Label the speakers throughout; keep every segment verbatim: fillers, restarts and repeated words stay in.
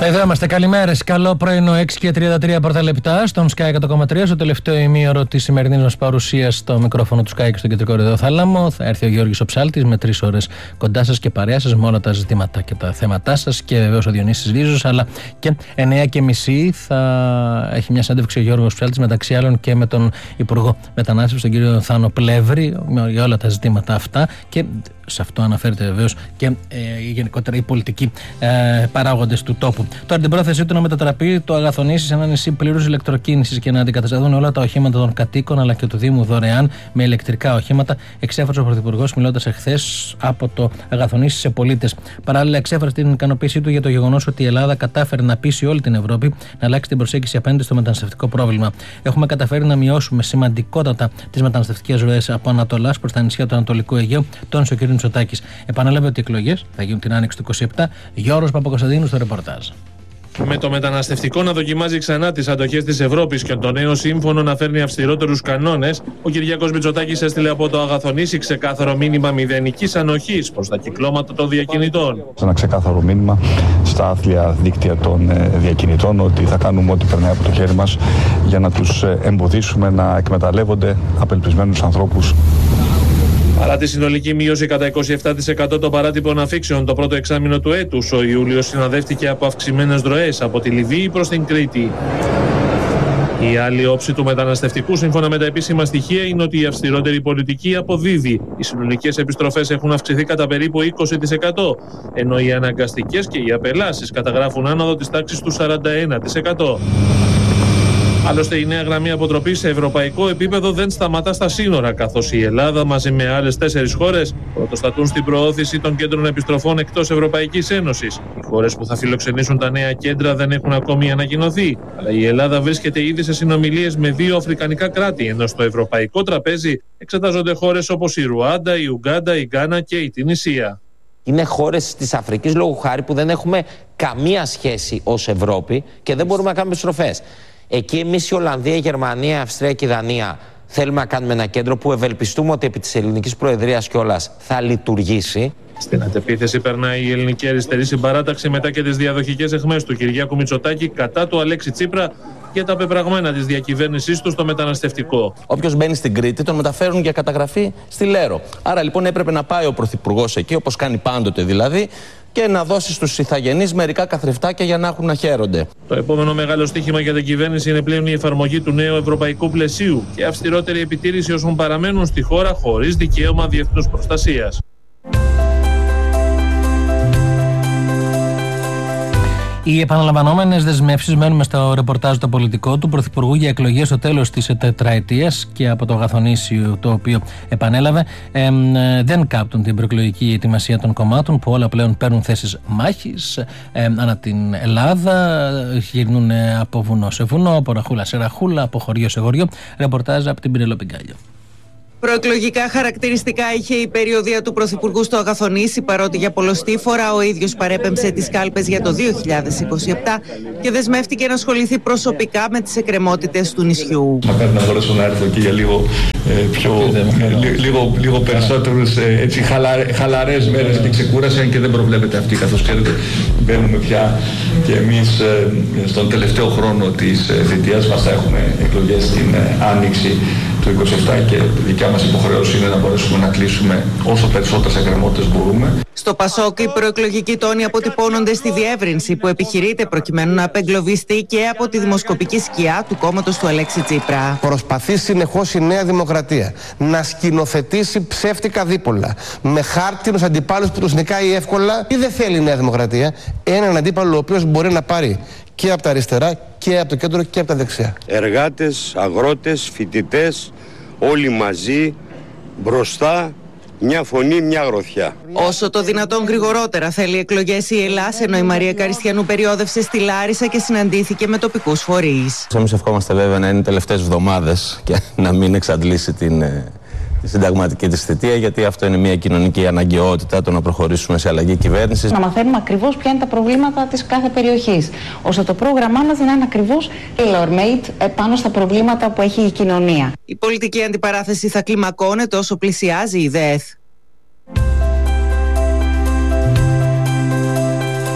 Speaker 1: Εδώ είμαστε, καλημέρες. Καλό πρωινό, έξι και τριάντα τρία πρώτα λεπτά στον Sky εκατό κόμμα τρία. Στο τελευταίο ημίωρο της σημερινής μας παρουσίας στο μικρόφωνο του Sky και στον κεντρικό ραδιοθάλαμο θα έρθει ο Γιώργης ο Ψάλτης με τρεις ώρες κοντά σας και παρέα σας με όλα τα ζητήματα και τα θέματά σας, και βεβαίως ο Διονύσης Ρίζος, αλλά και εννιά και μισή θα έχει μια συνέντευξη ο Γιώργος Ψάλτης μεταξύ άλλων και με τον Υπουργό Μετανάστευσης, τον κύριο Θάνο Πλεύρη, για όλα τα ζητήματα αυτά, και σε αυτό αναφέρεται βεβαίως και ε, γενικότερα οι πολιτικοί ε, παράγοντες του τόπου. Τώρα την πρόθεσή του να μετατραπεί το Αγαθονήσι σε ένα νησί πλήρους ηλεκτροκίνησης και να αντικατασταθούν όλα τα οχήματα των κατοίκων αλλά και του Δήμου δωρεάν με ηλεκτρικά οχήματα, εξέφρασε ο Πρωθυπουργός μιλώντας εχθές από το Αγαθονήσι σε πολίτες. Παράλληλα, εξέφρασε την ικανοποίησή του για το γεγονός ότι η Ελλάδα κατάφερε να πείσει όλη την Ευρώπη να αλλάξει την προσέγγιση απέναντι στο μεταναστευτικό πρόβλημα. Έχουμε καταφέρει να μειώσουμε σημαντικότατα τις μεταναστευτικές ροές από Ανατολάς προς τα νησιά του Ανατολικού Αιγαίου, τόνισε ο κ. Μητσοτάκης. Επανέλαβε ότι οι εκλογές θα γίνουν την άνοιξη του είκοσι επτά. Γιώργος Παπακοσταντίνου στο ρεπορτάζ.
Speaker 2: Με το μεταναστευτικό να δοκιμάζει ξανά τις αντοχές της Ευρώπης και το νέο σύμφωνο να φέρνει αυστηρότερους κανόνες, ο Κυριάκος Μητσοτάκης έστειλε από το Αγαθονήσι ξεκάθαρο μήνυμα μηδενικής ανοχής προς τα κυκλώματα των διακινητών.
Speaker 3: Ένα ξεκάθαρο μήνυμα στα άθλια δίκτυα των διακινητών ότι θα κάνουμε ό,τι περνάει από το χέρι μας για να τους εμποδίσουμε να εκμεταλλεύονται απελπισμένους ανθρώπους.
Speaker 2: Παρά τη συνολική μείωση κατά είκοσι επτά τοις εκατό των παράτυπων αφήξεων το πρώτο εξάμηνο του έτους, ο Ιούλιος συναδεύτηκε από αυξημένες ροές από τη Λιβύη προς την Κρήτη. Η άλλη όψη του μεταναστευτικού, σύμφωνα με τα επίσημα στοιχεία, είναι ότι η αυστηρότερη πολιτική αποδίδει. Οι συνολικές επιστροφές έχουν αυξηθεί κατά περίπου είκοσι τοις εκατό, ενώ οι αναγκαστικές και οι απελάσεις καταγράφουν άνοδο της τάξης του σαράντα ένα τοις εκατό. Άλλωστε, η νέα γραμμή αποτροπής σε ευρωπαϊκό επίπεδο δεν σταματά στα σύνορα, καθώς η Ελλάδα μαζί με άλλες τέσσερις χώρες πρωτοστατούν στην προώθηση των κέντρων επιστροφών εκτός Ευρωπαϊκής Ένωσης. Οι χώρες που θα φιλοξενήσουν τα νέα κέντρα δεν έχουν ακόμη ανακοινωθεί, αλλά η Ελλάδα βρίσκεται ήδη σε συνομιλίες με δύο αφρικανικά κράτη, ενώ στο ευρωπαϊκό τραπέζι εξετάζονται χώρες όπως η Ρουάντα, η Ουγκάντα, η Γκάνα και η Τινησία.
Speaker 4: Είναι χώρες της Αφρικής, λόγου χάρη, που δεν έχουμε καμία σχέση ως Ευρώπη και δεν μπορούμε να κάνουμε επιστροφές. Εκεί εμείς η Ολλανδία, η Γερμανία, η Αυστρία και η Δανία θέλουμε να κάνουμε ένα κέντρο που ευελπιστούμε ότι επί της ελληνικής προεδρίας κιόλας θα λειτουργήσει.
Speaker 2: Στην αντεπίθεση περνάει η ελληνική αριστερή συμπαράταξη μετά και τις διαδοχικές αιχμές του Κυριάκου Μητσοτάκη κατά του Αλέξη Τσίπρα για τα πεπραγμένα της διακυβέρνησής του στο μεταναστευτικό.
Speaker 5: Όποιος μπαίνει στην Κρήτη τον μεταφέρουν για καταγραφή στη Λέρο. Άρα λοιπόν έπρεπε να πάει ο Πρωθυπουργός εκεί, όπως κάνει πάντοτε δηλαδή, και να δώσει στους ηθαγενείς μερικά καθρεφτάκια για να έχουν να χαίρονται.
Speaker 2: Το επόμενο μεγάλο στοίχημα για την κυβέρνηση είναι πλέον η εφαρμογή του νέου ευρωπαϊκού πλαισίου και αυστηρότερη επιτήρηση όσων παραμένουν στη χώρα χωρίς δικαίωμα διεθνούς προστασίας.
Speaker 1: Οι επαναλαμβανόμενες δεσμεύσεις, μένουμε στο ρεπορτάζ το πολιτικό του Πρωθυπουργού για εκλογές στο τέλος της τετραετίας και από το Αγαθονήσι, το οποίο επανέλαβε, ε, δεν κάπτουν την προεκλογική ετοιμασία των κομμάτων που όλα πλέον παίρνουν θέσεις μάχης ε, ανά την Ελλάδα, γυρνούν από βουνό σε βουνό, από ραχούλα σε ραχούλα, από χωριό σε χωριό. Ρεπορτάζ από την Πινελόπη Γκάλιο.
Speaker 6: Προεκλογικά χαρακτηριστικά είχε η περιοδία του Πρωθυπουργού στο Αγαθονήσι, παρότι για πολλοστή φορά ο ίδιος παρέπεμψε τις κάλπες για το δύο χιλιάδες είκοσι επτά και δεσμεύτηκε να ασχοληθεί προσωπικά με τις εκκρεμότητες του νησιού.
Speaker 3: Μακάρι να μπορέσω να έρθω και για λίγο, ε, πιο, ε, λίγο, λίγο περισσότερους ε, έτσι, χαλα, χαλαρές μέρες, γιατί ξεκούρασαν και δεν προβλέπεται αυτή, καθώς ξέρετε μπαίνουμε πια και εμείς ε, στον τελευταίο χρόνο της ε, θητείας μας, θα έχουμε εκλογές στην ε, Άνοιξη του είκοσι επτά και δικιά μας υποχρέωση είναι να μπορέσουμε να κλείσουμε όσο περισσότερες εκκρεμότητες μπορούμε.
Speaker 6: Στο Πασόκ οι προεκλογικοί τόνοι αποτυπώνονται στη διεύρυνση που επιχειρείται προκειμένου να απεγκλωβιστεί και από τη δημοσκοπική σκιά του κόμματος του Αλέξη Τσίπρα.
Speaker 7: Προσπαθεί συνεχώς η Νέα Δημοκρατία να σκηνοθετήσει ψεύτικα δίπολα με χάρτινους αντιπάλους που τους νικάει εύκολα, ή δεν θέλει η Νέα Δημοκρατία έναν αντίπαλο ο οποίος μπορεί να πάρει και από τα αριστερά και από το κέντρο και από τα δεξιά.
Speaker 8: Εργάτες, αγρότες, φοιτητές, όλοι μαζί, μπροστά, μια φωνή, μια γροθιά.
Speaker 6: Όσο το δυνατόν γρηγορότερα θέλει εκλογές η Ελλάς, ενώ η Μαρία Καριστιανού περιόδευσε στη Λάρισα και συναντήθηκε με τοπικούς φορείς.
Speaker 5: Εμείς ευχόμαστε βέβαια να είναι οι τελευταίες εβδομάδες και να μην εξαντλήσει την, τη συνταγματική της θητεία, γιατί αυτό είναι μια κοινωνική αναγκαιότητα, το να προχωρήσουμε σε αλλαγή κυβέρνησης.
Speaker 9: Να μαθαίνουμε ακριβώς ποια είναι τα προβλήματα της κάθε περιοχής, ώστε το πρόγραμμά μας να είναι ακριβώς tailor-made πάνω στα προβλήματα που έχει η κοινωνία.
Speaker 6: Η πολιτική αντιπαράθεση θα κλιμακώνεται όσο πλησιάζει η ΔΕΘ.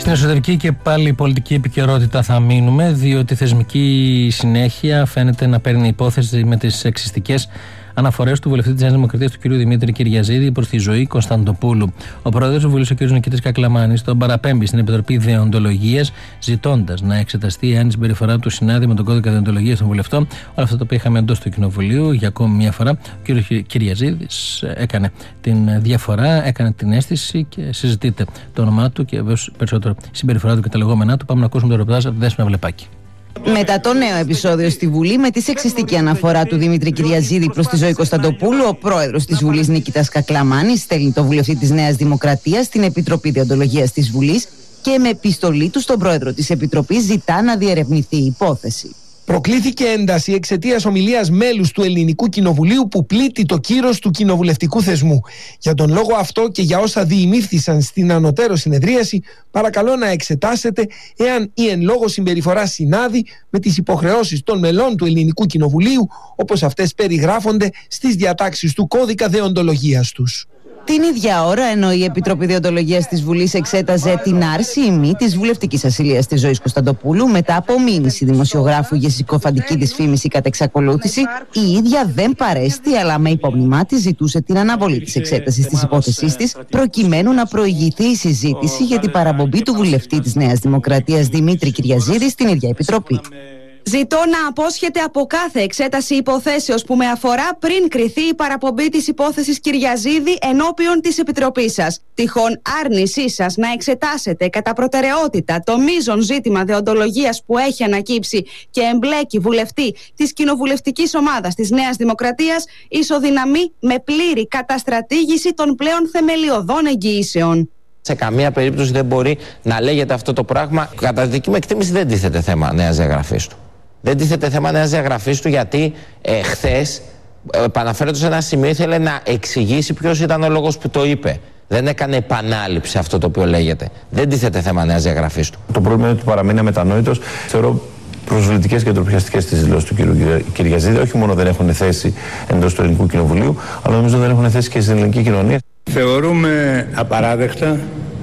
Speaker 1: Στην εσωτερική και πάλι πολιτική επικαιρότητα θα μείνουμε, διότι η θεσμική συνέχεια φαίνεται να παίρνει υπόθεση με τις σεξιστικές αναφορές του βουλευτή της Νέας Δημοκρατίας, του κ. Δημήτρη Κυριαζίδη, προς τη Ζωή Κωνσταντοπούλου. Ο πρόεδρος του Βουλής, ο κ. Νικήτης Κακλαμάνης, τον παραπέμπει στην Επιτροπή Δεοντολογίας, ζητώντας να εξεταστεί αν η συμπεριφορά του συνάδει με τον κώδικα δεοντολογίας των βουλευτών. Όλα αυτά τα οποία είχαμε εντός του Κοινοβουλίου για ακόμη μια φορά. Ο κ. Κυριαζίδης έκανε την διαφορά, έκανε την αίσθηση και συζητείται το όνομά του και βέβαια περισσότερο η συμπεριφορά του και τα λεγόμενά του. Πάμε να ακούσουμε το ρεπορτάζ από τη Δέσποινα Βλεπάκη.
Speaker 6: Μετά το νέο επεισόδιο στη Βουλή με τη σεξιστική αναφορά του Δημήτρη Κυριαζίδη προς τη Ζωή Κωνσταντοπούλου, ο πρόεδρος της Βουλής Νικήτας Κακλαμάνης στέλνει το βουλευτή της Νέας Δημοκρατίας στην Επιτροπή Δεοντολογίας της Βουλής και με επιστολή του στον πρόεδρο της Επιτροπής ζητά να διερευνηθεί η υπόθεση.
Speaker 10: Προκλήθηκε ένταση εξαιτίας ομιλίας μέλους του Ελληνικού Κοινοβουλίου που πλήττει το κύρος του κοινοβουλευτικού θεσμού. Για τον λόγο αυτό και για όσα διημήφθησαν στην ανωτέρω συνεδρίαση, παρακαλώ να εξετάσετε εάν η εν λόγω συμπεριφορά συνάδει με τις υποχρεώσεις των μελών του Ελληνικού Κοινοβουλίου, όπως αυτές περιγράφονται στις διατάξεις του κώδικα δεοντολογίας τους.
Speaker 6: Την ίδια ώρα, ενώ η Επιτροπή Δεοντολογίας της Βουλής εξέταζε την άρση ή μη της βουλευτικής ασυλίας της Ζωής Κωνσταντοπούλου μετά από μήνυση δημοσιογράφου για συκοφαντική της φήμηση κατά εξακολούθηση, η ίδια δεν παρέστη, αλλά με υπόμνημά της ζητούσε την αναβολή της εξέτασης της υπόθεσής της, προκειμένου να προηγηθεί η συζήτηση για την παραπομπή του βουλευτή της Νέας Δημοκρατίας Δημήτρη Κυριαζίδη στην ίδια Επιτροπή.
Speaker 11: Ζητώ να απόσχετε από κάθε εξέταση υποθέσεως που με αφορά πριν κριθεί η παραπομπή της υπόθεσης Κυριαζίδη ενώπιον της Επιτροπής σας. Τυχόν άρνησή σας να εξετάσετε κατά προτεραιότητα το μείζον ζήτημα δεοντολογίας που έχει ανακύψει και εμπλέκει βουλευτή της κοινοβουλευτικής ομάδας της Νέας Δημοκρατίας ισοδυναμεί με πλήρη καταστρατήγηση των πλέον θεμελιωδών εγγυήσεων.
Speaker 4: Σε καμία περίπτωση δεν μπορεί να λέγεται αυτό το πράγμα. Κατά τη δική μου εκτίμηση δεν τίθεται θέμα νέας διαγραφής του. Δεν τίθεται θέμα νέας διαγραφής του γιατί ε, χθες, ε, επαναφέροντας σε ένα σημείο, ήθελε να εξηγήσει ποιος ήταν ο λόγος που το είπε. Δεν έκανε επανάληψη αυτό το οποίο λέγεται. Δεν τίθεται θέμα νέας διαγραφής του.
Speaker 12: Το πρόβλημα είναι ότι παραμείνει αμετανόητος. Θεωρώ προσβλητικές και ντροπιαστικές τις δηλώσεις του κ. Κυριαζίδη. Όχι μόνο δεν έχουν θέση εντός του Ελληνικού Κοινοβουλίου, αλλά νομίζω δεν έχουν θέση και στην ελληνική κοινωνία.
Speaker 13: Θεωρούμε απαράδεκτα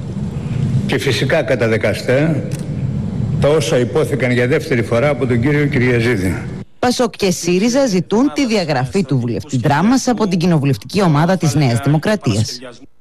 Speaker 13: και φυσικά καταδικαστέα τα όσα υπόθηκαν για δεύτερη φορά από τον κύριο Κυριαζίδη.
Speaker 6: Πασόκ και ΣΥΡΙΖΑ ζητούν τη διαγραφή του βουλευτή Δράμας από την κοινοβουλευτική ομάδα της Νέας Δημοκρατίας.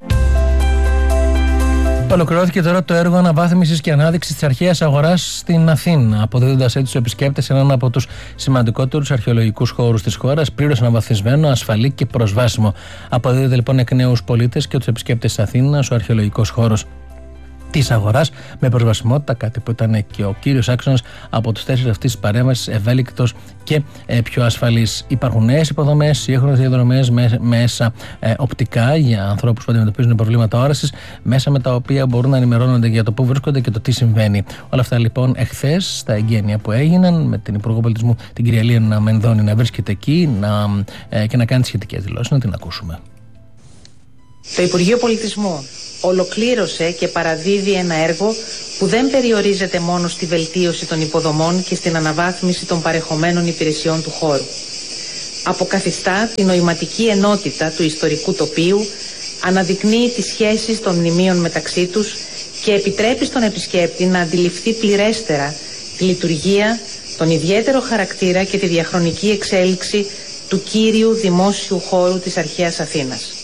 Speaker 1: Ολοκληρώθηκε τώρα το έργο αναβάθμισης και ανάδειξης της αρχαίας αγοράς στην Αθήνα, αποδίδοντας έτσι στους επισκέπτες έναν από τους σημαντικότερους αρχαιολογικούς χώρους της χώρας, πλήρως αναβαθμισμένο, ασφαλή και προσβάσιμο. Αποδίδεται λοιπόν εκ νέου στους πολίτες και τους επισκέπτες της Αθήνας ο αρχαιολογικός χώρος της αγοράς με προσβασιμότητα, κάτι που ήταν και ο κύριος άξονας από τους τέσσερις αυτής της παρέμβασης, ευέλικτος και ε, πιο ασφαλής. Υπάρχουν νέες υποδομές, σύγχρονες διαδρομές, μέ, μέσα ε, οπτικά για ανθρώπους που αντιμετωπίζουν προβλήματα όρασης, μέσα με τα οποία μπορούν να ενημερώνονται για το πού βρίσκονται και το τι συμβαίνει. Όλα αυτά λοιπόν εχθές στα εγγένεια που έγιναν, με την Υπουργό Πολιτισμού την κυρία Λίνα Μενδώνη να βρίσκεται εκεί να, ε, και να κάνει σχετικές δηλώσεις. Να την ακούσουμε.
Speaker 14: Το Υπουργείο Πολιτισμού ολοκλήρωσε και παραδίδει ένα έργο που δεν περιορίζεται μόνο στη βελτίωση των υποδομών και στην αναβάθμιση των παρεχομένων υπηρεσιών του χώρου. Αποκαθιστά την νοηματική ενότητα του ιστορικού τοπίου, αναδεικνύει τις σχέσεις των μνημείων μεταξύ τους και επιτρέπει στον επισκέπτη να αντιληφθεί πληρέστερα τη λειτουργία, τον ιδιαίτερο χαρακτήρα και τη διαχρονική εξέλιξη του κύριου δημόσιου χώρου της αρχαίας Αθήνας.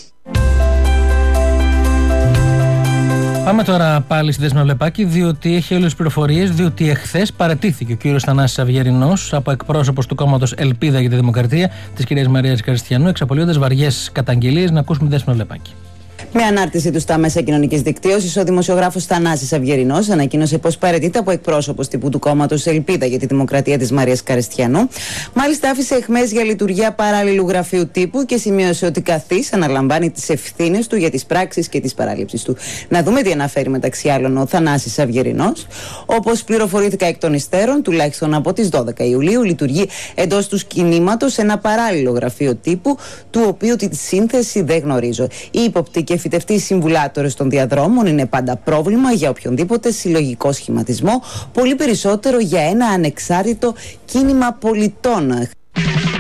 Speaker 1: Πάμε τώρα πάλι στη Δέσποινα Βλεπάκη, διότι έχει όλες τις πληροφορίες, διότι εχθές παραιτήθηκε ο κύριος Θανάσης Αυγερινός από εκπρόσωπος του κόμματος Ελπίδα για τη Δημοκρατία της κυρίας Μαρίας Καριστιανού, εξαπολύοντας βαριές καταγγελίες. Να ακούσουμε τη Δέσποινα Βλεπάκη.
Speaker 6: Με ανάρτηση του στα μέσα κοινωνικής δικτύωσης, ο δημοσιογράφος Θανάσης Αυγερινός ανακοίνωσε πως παραιτείται από εκπρόσωπος τύπου του κόμματος Ελπίδα για τη Δημοκρατία της Μαρίας Καριστιανού. Μάλιστα, άφησε αιχμές για λειτουργία παράλληλου γραφείου τύπου και σημείωσε ότι καθής αναλαμβάνει τις ευθύνες του για τις πράξεις και τις παράληψεις του. Να δούμε τι αναφέρει μεταξύ άλλων ο Θανάσης Αυγερινός. Όπως πληροφορήθηκα εκ των υστέρων, τουλάχιστον από τις δώδεκα Ιουλίου, λειτουργεί εντός του κινήματος ένα παράλληλο γραφείο τύπου, του οποίου τη σύνθεση δεν γνωρίζω. Η υποπτή και φυτευτοί συμβουλάτορες των διαδρόμων είναι πάντα πρόβλημα για οποιονδήποτε συλλογικό σχηματισμό, πολύ περισσότερο για ένα ανεξάρτητο κίνημα πολιτών.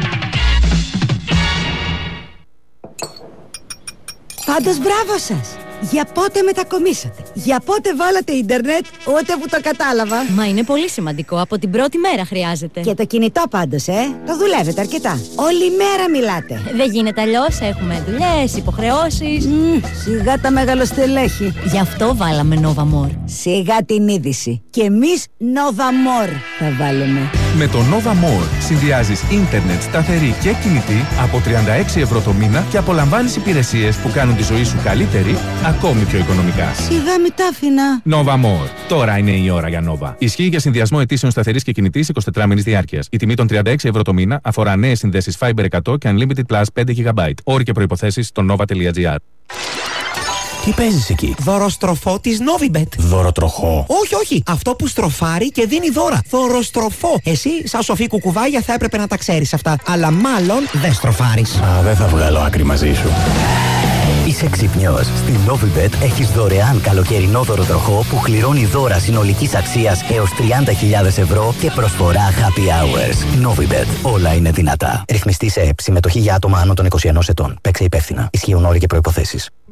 Speaker 15: Πάντως μπράβο σας! Για πότε μετακομίσατε? Για πότε βάλατε ίντερνετ? Ούτε που το κατάλαβα.
Speaker 16: Μα είναι πολύ σημαντικό. Από την πρώτη μέρα χρειάζεται.
Speaker 15: Και το κινητό πάντως, ε. Το δουλεύετε αρκετά. Όλη μέρα μιλάτε.
Speaker 16: Δεν γίνεται αλλιώς. Έχουμε δουλειές, υποχρεώσεις.
Speaker 15: Mm, σιγά τα μεγαλοστελέχη.
Speaker 16: Γι' αυτό βάλαμε Nova More.
Speaker 15: Σιγά την είδηση. Και εμείς Nova More θα βάλουμε.
Speaker 17: Με το Nova More συνδυάζεις ίντερνετ σταθερή και κινητή από τριάντα έξι ευρώ το μήνα και απολαμβάνεις υπηρεσίες που κάνουν τη ζωή σου καλύτερη, ακόμη πιο οικονομικά.
Speaker 15: Σιγά μη τα άφηνα.
Speaker 17: Nova More. Τώρα είναι η ώρα για Nova. Ισχύει για συνδυασμό αιτήσεων σταθερής και κινητής εικοσιτετράμινης διάρκειας. Η τιμή των τριάντα έξι ευρώ το μήνα αφορά νέες συνδέσεις Fiber εκατό και Unlimited Plus πέντε γίγαμπάιτ. Όροι και προϋποθέσεις στο nova.gr.
Speaker 18: Τι παίζεις εκεί?
Speaker 19: Δωροστροφό της Novibet.
Speaker 18: Δωροτροχό?
Speaker 19: Όχι, όχι. Αυτό που στροφάρει και δίνει δώρα. Δωροστροφό. Εσύ, σαν σοφή κουκουβάγια, θα έπρεπε να τα ξέρεις αυτά. Αλλά μάλλον δεν στροφάρεις.
Speaker 18: Α, δεν θα βγάλω άκρη μαζί σου. Είσαι ξυπνιός. Στην Novibet έχεις δωρεάν καλοκαιρινό δωροτροχό που κληρώνει δώρα συνολικής αξίας έως τριάντα χιλιάδες ευρώ και προσφορά happy hours. Novibet. Όλα είναι δυνατά. Ρυθμιστή σε ΕΠ. Συμμετοχή για άτομα άνω των είκοσι ενός ετών. Παίξε υπεύθυνα. Ισχύουν όροι και προϋποθέσεις.